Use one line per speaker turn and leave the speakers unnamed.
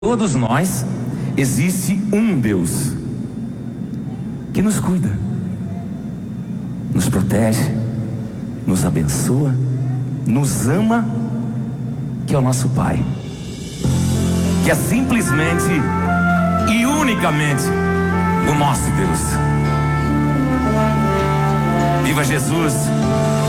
Todos nós, existe um Deus que nos cuida, nos protege, nos abençoa, nos ama, que é o nosso Pai, que é simplesmente e unicamente o nosso Deus. Viva Jesus!